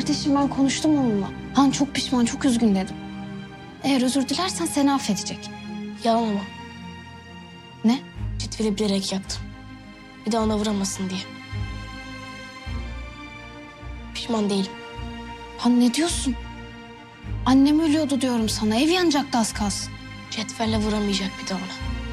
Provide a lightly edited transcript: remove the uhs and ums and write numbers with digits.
kardeşim ben konuştum onunla. Han çok pişman, çok üzgün dedim. Eğer özür dilersen seni affedecek. Yalan ama. Ne? Cetveli bilerek yaktım. Bir daha ona vuramasın diye. Pişman değilim. Han ne diyorsun? Annem ölüyordu diyorum sana. Ev yanacaktı az kalsın. Cetvelle vuramayacak bir daha ona.